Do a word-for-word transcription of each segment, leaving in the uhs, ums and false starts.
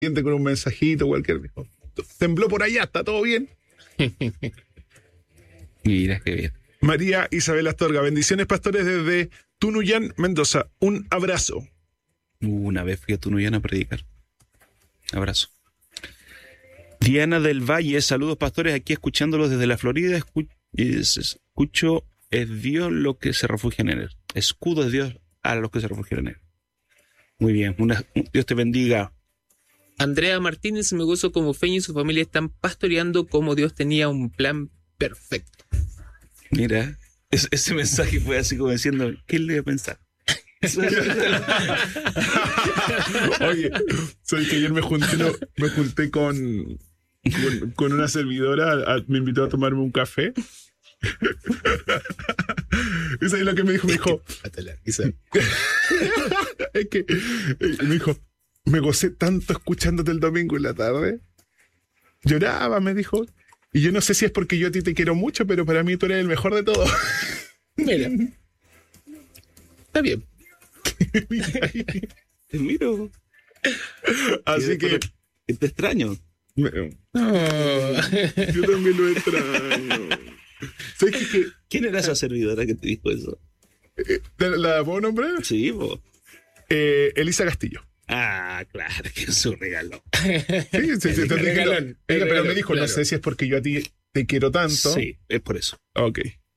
con un mensajito, cualquier. Dijo, tembló por allá, está todo bien. Mira qué bien. María Isabel Astorga, bendiciones pastores desde Tunuyán, Mendoza. Un abrazo. Una vez fui a Tunuyán a predicar. Abrazo. Diana del Valle, saludos pastores, aquí escuchándolos desde la Florida. Escu- escucho, es Dios lo que se refugia en él. Escudo de Dios a los que se refugian en él. Muy bien, una, Dios te bendiga. Andrea Martínez, me gozo como Feña y su familia están pastoreando como Dios tenía un plan perfecto. Mira, es, ese mensaje fue así como diciendo, ¿qué le voy a pensar? Oye, soy que ayer me junté, no, me junté con, con, con una servidora, a, me invitó a tomarme un café. ¿Y sabes lo que me dijo? Me dijo, es que me dijo, me gocé tanto escuchándote el domingo en la tarde. Lloraba, me dijo. Y yo no sé si es porque yo a ti te quiero mucho, pero para mí tú eres el mejor de todos. Mira. Está bien. Te miro. Así que... Te extraño. Me, Oh. yo también lo extraño. ¿Sabes qué? Que, ¿Quién era esa servidora que te dijo eso? eh, ¿La, la puedo nombrar? Sí, vos. Eh, Elisa Castillo. Ah, claro, que es su regalo. Sí, sí, sí. El te dije, regalón, no, el pero regalón, me dijo, claro. no sé si es porque yo a ti te quiero tanto. Sí, es por eso. Ok.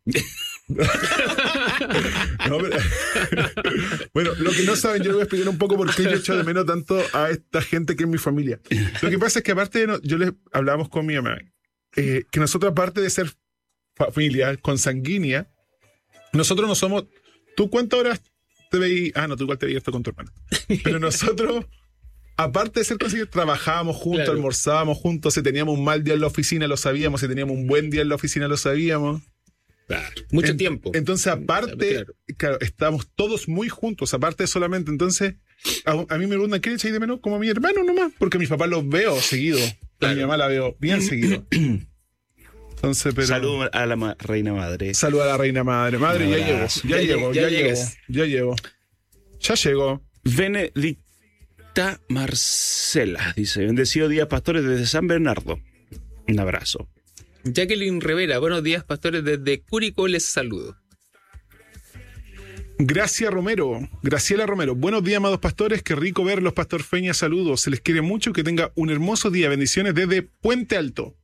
No, pero- bueno, lo que no saben, yo les voy a explicar un poco por qué yo echo de menos tanto a esta gente que es mi familia. Lo que pasa es que aparte de no, yo les hablamos con mi mamá, eh, que nosotros aparte de ser familia consanguínea, nosotros no somos... ¿Tú cuántas horas te veí? Ah, no, tú igual te veías esto con tu hermano. Pero nosotros, aparte de ser consanguíneos, trabajábamos juntos, Claro. almorzábamos juntos, si teníamos un mal día en la oficina lo sabíamos, si teníamos un buen día en la oficina lo sabíamos. Mucho En- tiempo. Entonces, aparte, Claro. claro, estamos todos muy juntos, aparte solamente. Entonces, a, a mí me preguntan, ¿qué le echáis de menos? Como a mi hermano nomás, porque a mis papás los veo seguido. A Claro. mi mamá la veo bien seguido. Entonces, pero... Saludos a la ma- reina madre. Salud a la reina madre. Madre, Un ya llego, abrazo. ya, Ya llego, lleg- ya ya, llego, llegas. ya llego. Ya llego. Benedicta Marcela dice: bendecido día, pastores, desde San Bernardo. Un abrazo. Jacqueline Rivera, buenos días, pastores, desde Curicó les saludo. Gracia Romero, Graciela Romero. Buenos días, amados pastores. Qué rico verlos, Pastor Feña. Saludos. Se les quiere mucho. Que tenga un hermoso día. Bendiciones desde Puente Alto.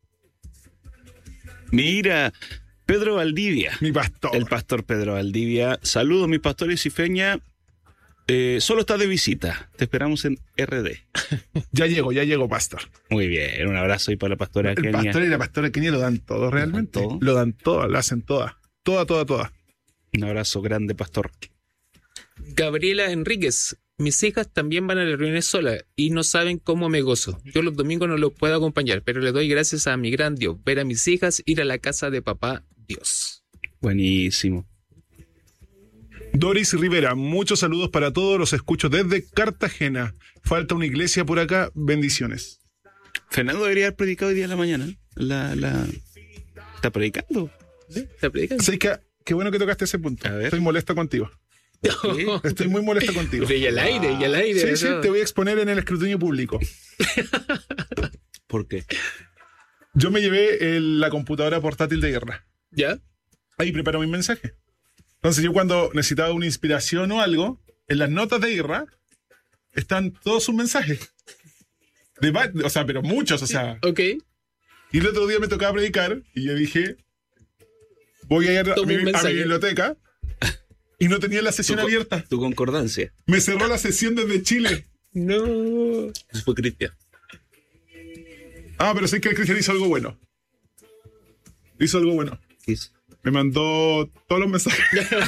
Mira, Pedro Valdivia. Mi pastor. El pastor Pedro Valdivia. Saludos, mis pastores y Feña. Eh, solo está de visita. Te esperamos en R D. Ya llego, ya llego, pastor. Muy bien, un abrazo ahí para la pastora El Kenia. pastor y la pastora Kenia lo dan todo realmente. todo? Lo dan todo, lo hacen todas. Toda, toda, toda. Un abrazo grande, pastor. Gabriela Enríquez, mis hijas también van a las reuniones solas y no saben cómo me gozo. Yo los domingos no los puedo acompañar, pero le doy gracias a mi gran Dios, ver a mis hijas ir a la casa de papá Dios. Buenísimo. Doris Rivera, muchos saludos para todos. Los escucho desde Cartagena. Falta una iglesia por acá. Bendiciones. Fernando debería haber predicado hoy día en la mañana. La, la... ¿Está predicando? ¿Está predicando? Así que, qué bueno que tocaste ese punto. A ver. Estoy molesta contigo. Estoy muy molesta contigo. Y al aire, y al aire. Sí, sí, ¿no? te voy a exponer en el escrutinio público. ¿Por qué? Yo me llevé el- la computadora portátil de guerra. ¿Ya? Ahí preparo mi mensaje. Entonces yo cuando necesitaba una inspiración o algo, en las notas de guerra están todos sus mensajes. De va- o sea, pero muchos, o sea. Ok. Y el otro día me tocaba predicar y yo dije, voy a ir a Toma mi, un a mi mensaje. biblioteca y no tenía la sesión Tu co- abierta. Tu concordancia. Me cerró la sesión desde Chile. No. Eso fue Cristian. Ah, pero sé que el Cristian hizo algo bueno. Hizo algo bueno. ¿Qué hizo? Me mandó todos los mensajes.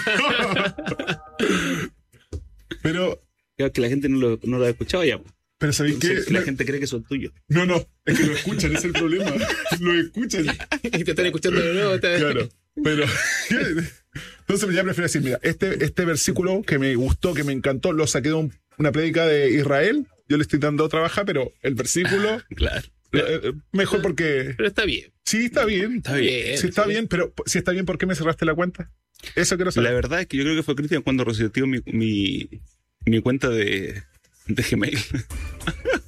pero, Claro, que la gente no lo, no lo ha escuchado ya. pero ¿sabéis qué? Entonces, la gente cree que son tuyos. No, no, es que lo escuchan, ese es el problema. Lo escuchan. Y te están escuchando de nuevo. te- Claro, pero... Entonces ya prefiero decir, mira, este, este versículo que me gustó, que me encantó, lo saqué de un- una prédica de Israel. Yo le estoy dando otra baja, pero el versículo... Claro. eh, eh, mejor porque... Pero está bien. Sí, está bien. Está bien. Sí, está bien, pero si está bien, ¿por qué me cerraste la cuenta? Eso quiero saber. La verdad es que yo creo que fue Cristian cuando recibió mi, mi, mi cuenta de, de Gmail.